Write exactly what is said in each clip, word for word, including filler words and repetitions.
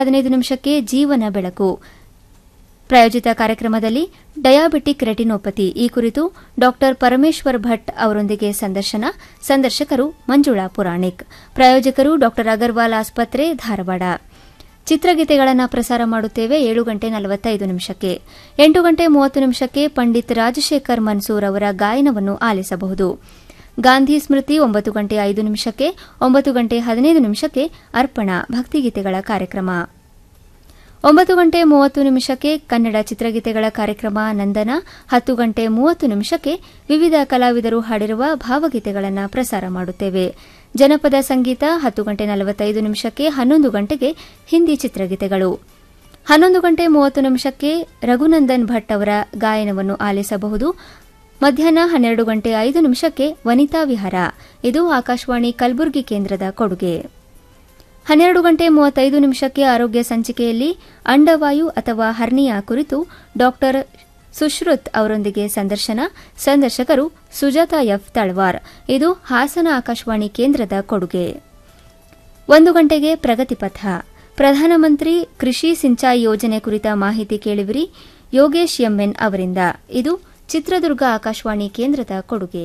ಹದಿನೈದು ನಿಮಿಷಕ್ಕೆ ಜೀವನ ಬೆಳಕು ಪ್ರಾಯೋಜಿತ ಕಾರ್ಯಕ್ರಮದಲ್ಲಿ ಡಯಾಬಿಟಿಕ್ ರೆಟಿನೋಪತಿ ಈ ಕುರಿತು ಡಾ ಪರಮೇಶ್ವರ್ ಭಟ್ ಅವರೊಂದಿಗೆ ಸಂದರ್ಶನ. ಸಂದರ್ಶಕರು ಮಂಜುಳಾ ಪುರಾಣಿಕ್. ಪ್ರಾಯೋಜಕರು ಡಾ ಅಗರ್ವಾಲ್ ಆಸ್ಪತ್ರೆ, ಧಾರವಾಡ. ಚಿತ್ರಗೀತೆಗಳನ್ನು ಪ್ರಸಾರ ಮಾಡುತ್ತೇವೆ ಏಳು ಗಂಟೆ ನಲವತ್ತೈದು ನಿಮಿಷಕ್ಕೆ. ಎಂಟು ಗಂಟೆ ಮೂವತ್ತು ನಿಮಿಷಕ್ಕೆ ಪಂಡಿತ್ ರಾಜಶೇಖರ್ ಮನ್ಸೂರ್ ಅವರ ಗಾಯನವನ್ನು ಆಲಿಸಬಹುದು. ಗಾಂಧಿ ಸ್ಮೃತಿ ಒಂಬತ್ತು ಗಂಟೆ ಐದು ನಿಮಿಷಕ್ಕೆ. ಒಂಬತ್ತು ಗಂಟೆ ಹದಿನೈದು ನಿಮಿಷಕ್ಕೆ ಅರ್ಪಣಾ ಭಕ್ತಿಗೀತೆಗಳ ಕಾರ್ಯಕ್ರಮ. ಒಂಬತ್ತು ಗಂಟೆ ಮೂವತ್ತು ನಿಮಿಷಕ್ಕೆ ಕನ್ನಡ ಚಿತ್ರಗೀತೆಗಳ ಕಾರ್ಯಕ್ರಮ ನಂದನ. ಹತ್ತು ಗಂಟೆ ಮೂವತ್ತು ನಿಮಿಷಕ್ಕೆ ವಿವಿಧ ಕಲಾವಿದರು ಹಾಡಿರುವ ಭಾವಗೀತೆಗಳನ್ನು ಪ್ರಸಾರ ಮಾಡುತ್ತೇವೆ. ಜನಪದ ಸಂಗೀತ ಹತ್ತು ಗಂಟೆ ನಲವತ್ತೈದು ನಿಮಿಷಕ್ಕೆ. ಹನ್ನೊಂದು ಗಂಟೆಗೆ ಹಿಂದಿ ಚಿತ್ರಗೀತೆಗಳು. ಹನ್ನೊಂದು ಗಂಟೆ ಮೂವತ್ತು ನಿಮಿಷಕ್ಕೆ ರಘುನಂದನ್ ಭಟ್ ಅವರ ಗಾಯನವನ್ನು ಆಲಿಸಬಹುದು. ಮಧ್ಯಾಹ್ನ ಹನ್ನೆರಡು ಗಂಟೆ ಐದು ನಿಮಿಷಕ್ಕೆ ವನಿತಾ ವಿಹಾರ. ಇದು ಆಕಾಶವಾಣಿ ಕಲಬುರಗಿ ಕೇಂದ್ರದ ಕೊಡುಗೆ. ಹನ್ನೆರಡು ಗಂಟೆ ಮೂವತ್ತೈದು ನಿಮಿಷಕ್ಕೆ ಆರೋಗ್ಯ ಸಂಚಿಕೆಯಲ್ಲಿ ಅಂಡವಾಯು ಅಥವಾ ಹರ್ನಿಯಾ ಕುರಿತು ಡಾಕ್ಟರ್ ಸುಶ್ರುತ್ ಅವರೊಂದಿಗೆ ಸಂದರ್ಶನ. ಸಂದರ್ಶಕರು ಸುಜಾತಾ ಎಫ್ ತಳವಾರ್. ಇದು ಹಾಸನ ಆಕಾಶವಾಣಿ ಕೇಂದ್ರದ ಕೊಡುಗೆ. ಒಂದು ಗಂಟೆಗೆ ಪ್ರಗತಿಪಥ. ಪ್ರಧಾನಮಂತ್ರಿ ಕೃಷಿ ಸಿಂಚಾಯಿ ಯೋಜನೆ ಕುರಿತ ಮಾಹಿತಿ ಕೇಳುವಿರಿ ಯೋಗೇಶ್ ಎಂಎನ್ ಅವರಿಂದ. ಇದು ಚಿತ್ರದುರ್ಗ ಆಕಾಶವಾಣಿ ಕೇಂದ್ರದ ಕೊಡುಗೆ.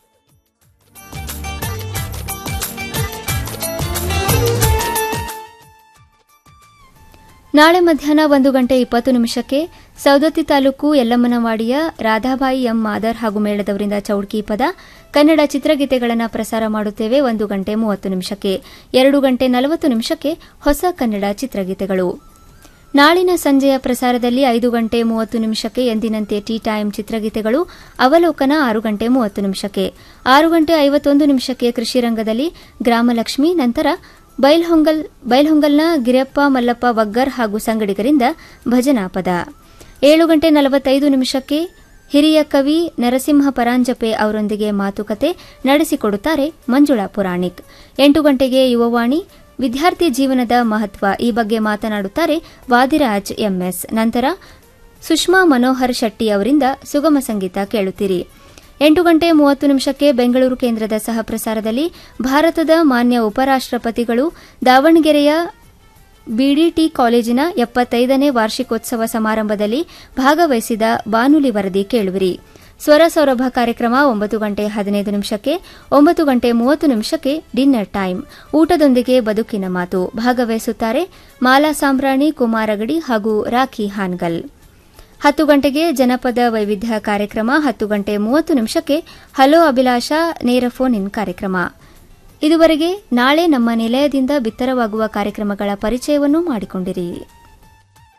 ನಾಳೆ ಮಧ್ಯಾಹ್ನ ಒಂದು ಗಂಟೆ ಇಪ್ಪತ್ತು ನಿಮಿಷಕ್ಕೆ ಸವದತ್ತಿ ತಾಲೂಕು ಯಲ್ಲಮ್ಮನವಾಡಿಯ ರಾಧಾಬಾಯಿ ಎಂ ಮಾದರ್ ಹಾಗೂ ಮೇಳದವರಿಂದ ಚೌಡ್ಕಿ ಪದ ಕನ್ನಡ ಚಿತ್ರಗೀತೆಗಳನ್ನು ಪ್ರಸಾರ ಮಾಡುತ್ತೇವೆ ಒಂದು ಗಂಟೆ ಮೂವತ್ತು ನಿಮಿಷಕ್ಕೆ. ಎರಡು ಗಂಟೆ ನಲವತ್ತು ನಿಮಿಷಕ್ಕೆ ಹೊಸ ಕನ್ನಡ ಚಿತ್ರಗೀತೆಗಳು. ನಾಳಿನ ಸಂಜೆಯ ಪ್ರಸಾರದಲ್ಲಿ ಐದು ಗಂಟೆ ಮೂವತ್ತು ನಿಮಿಷಕ್ಕೆ ಎಂದಿನಂತೆ ಟೀ ಟೈಮ್ ಚಿತ್ರಗೀತೆಗಳು. ಅವಲೋಕನ ಆರು ಗಂಟೆ ಮೂವತ್ತು ನಿಮಿಷಕ್ಕೆ. ಆರು ಗಂಟೆ ಐವತ್ತೊಂದು ನಿಮಿಷಕ್ಕೆ ಕೃಷಿ ರಂಗದಲ್ಲಿ ಗ್ರಾಮಲಕ್ಷ್ಮಿ. ನಂತರ ಬೈಲ್ಹೊಂಗಲ್ ಬೈಲ್ಹೊಂಗಲ್ನ ಗಿರಿಯಪ್ಪ ಮಲ್ಲಪ್ಪ ವಗ್ಗರ್ ಹಾಗೂ ಸಂಗಡಿಗರಿಂದ ಭಜನಾ ಪದ. ಏಳು ಗಂಟೆ ನಲವತ್ತೈದು ನಿಮಿಷಕ್ಕೆ ಹಿರಿಯ ಕವಿ ನರಸಿಂಹ ಪರಾಂಜಪೆ ಅವರೊಂದಿಗೆ ಮಾತುಕತೆ ನಡೆಸಿಕೊಡುತ್ತಾರೆ ಮಂಜುಳಾ ಪುರಾಣಿಕ್. ಎಂಟು ಗಂಟೆಗೆ ಯುವವಾಣಿ ವಿದ್ಯಾರ್ಥಿ ಜೀವನದ ಮಹತ್ವ ಈ ಬಗ್ಗೆ ಮಾತನಾಡುತ್ತಾರೆ ವಾದಿರಾಜ್ ಎಂಎಸ್. ನಂತರ ಸುಷ್ಮಾ ಮನೋಹರ್ ಶೆಟ್ಟಿ ಅವರಿಂದ ಸುಗಮ ಸಂಗೀತ ಕೇಳುತ್ತೀರಿ. ಎಂಟು ಗಂಟೆ ಮೂವತ್ತು ನಿಮಿಷಕ್ಕೆ ಬೆಂಗಳೂರು ಕೇಂದ್ರದ ಸಹ ಪ್ರಸಾರದಲ್ಲಿ ಭಾರತದ ಮಾನ್ಯ ಉಪರಾಷ್ಟಪತಿಗಳು ದಾವಣಗೆರೆಯ ಬಿಡಿಟಿ ಕಾಲೇಜಿನ ಎಪ್ಪತ್ತೈದನೇ ವಾರ್ಷಿಕೋತ್ಸವ ಸಮಾರಂಭದಲ್ಲಿ ಭಾಗವಹಿಸಿದ ಬಾನುಲಿ ವರದಿ ಕೇಳುವಿರಿ. ಸ್ವರ ಸೌರಭ ಕಾರ್ಯಕ್ರಮ ಒಂಬತ್ತು ಗಂಟೆ ಹದಿನೈದು ನಿಮಿಷಕ್ಕೆ. ಒಂಬತ್ತು ಗಂಟೆ ಮೂವತ್ತು ನಿಮಿಷಕ್ಕೆ ಡಿನ್ನರ್ ಟೈಮ್ ಊಟದೊಂದಿಗೆ ಬದುಕಿನ ಮಾತು. ಭಾಗವಹಿಸುತ್ತಾರೆ ಮಾಲಾ ಸಾಂಬ್ರಾಣಿ, ಕುಮಾರಗಡಿ ಹಾಗೂ ರಾಖಿ ಹಾನ್ಗಲ್. ಹತ್ತು ಗಂಟೆಗೆ ಜನಪದ ವೈವಿಧ್ಯ ಕಾರ್ಯಕ್ರಮ. ಹತ್ತು ಗಂಟೆ ಮೂವತ್ತು ನಿಮಿಷಕ್ಕೆ ಹಲೋ ಅಭಿಲಾಷ ನೇರ ಫೋನ್ ಇನ್ ಕಾರ್ಯಕ್ರಮ. ಇದುವರೆಗೆ ನಾಳೆ ನಮ್ಮ ನಿಲಯದಿಂದ ಬಿತ್ತರವಾಗುವ ಕಾರ್ಯಕ್ರಮಗಳ ಪರಿಚಯವನ್ನು ಮಾಡಿಕೊಂಡಿರಿ.